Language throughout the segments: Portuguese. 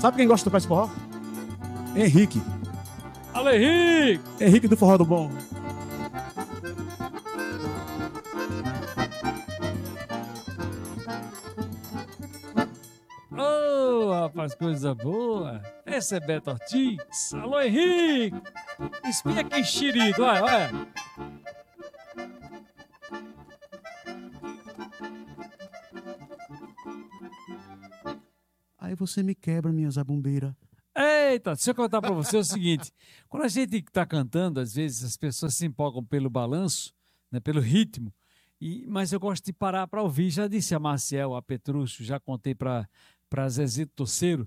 Sabe quem gosta de tocar esse forró? Henrique. Alô, Henrique! Henrique do Forró do Bom. Ô, rapaz, coisa boa. Esse é Beto Ortiz. Alô, Henrique! Espinha aqui enxerido, olha, olha. Aí você me quebra, minha zabumbeira. Eita, deixa eu contar pra você o seguinte. Quando a gente tá cantando, às vezes as pessoas se empolgam pelo balanço, né, pelo ritmo, mas eu gosto de parar para ouvir. Já disse a Marciel, a Petrúcio, já contei para Zezito Torceiro,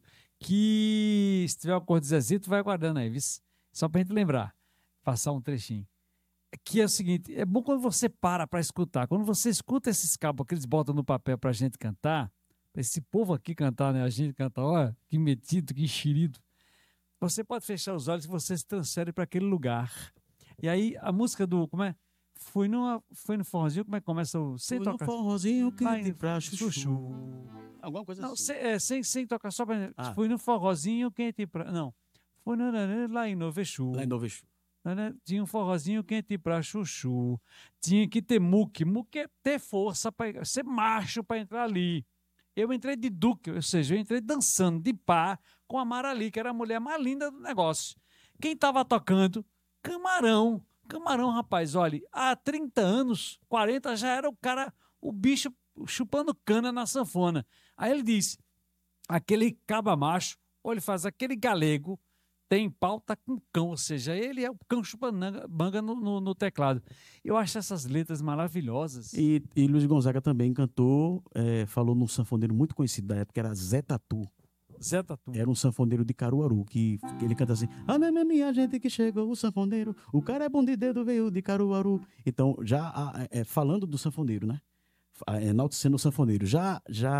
que se tiver uma cor de Zezito, vai aguardando aí, viu? Só pra gente lembrar, passar um trechinho. Que é o seguinte, é bom quando você para escutar. Quando você escuta esses cabos que eles botam no papel pra gente cantar, esse povo aqui cantar, né? A gente canta, olha, que metido, que enxerido. Você pode fechar os olhos e você se transfere para aquele lugar. E aí, a música do, como é? Fui no forrozinho, como é que começa o... Sem Fui no tocar. forrozinho que Vai, tem pra chuchu. chuchu. Alguma coisa Não, assim. sem tocar, só pra... Ah. Fui no forrozinho quente pra... Não. Fui lá em Novexu. Lá em Novo Exu. Tinha um forrozinho quente pra chuchu. Tinha que ter muque. Muque é ter força, pra ser macho para entrar ali. Eu entrei de duque, ou seja, eu entrei dançando de par com a Marali, que era a mulher mais linda do negócio. Quem estava tocando? Camarão. Camarão, rapaz, olha, há 30 anos, 40, já era o cara, o bicho chupando cana na sanfona. Aí ele disse, aquele caba macho, ou ele faz aquele galego, tem pauta com cão, ou seja, ele é o cão chupando manga no teclado. Eu acho essas letras maravilhosas. E Luiz Gonzaga também cantou, falou num sanfoneiro muito conhecido da época, era Zé Tatu. Zé Tatu. Era um sanfoneiro de Caruaru, que ele canta assim: ah, não é minha gente que chegou, o sanfoneiro, o cara é bom de dedo, veio de Caruaru. Então, já falando do sanfoneiro, né? Enaltecendo o sanfoneiro. Já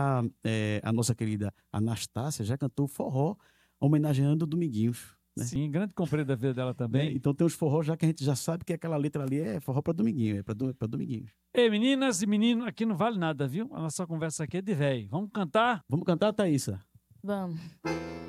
a nossa querida Anastácia já cantou forró, homenageando o Dominguinhos. Né? Sim, grande companheiro da vida dela também. Então tem uns forró já que a gente já sabe que aquela letra ali é forró para Dominguinho, é para Dominguinhos. Ei, meninas e meninos, aqui não vale nada, viu? A nossa conversa aqui é de véi. Vamos cantar? Vamos cantar, Thaísa? Vamos.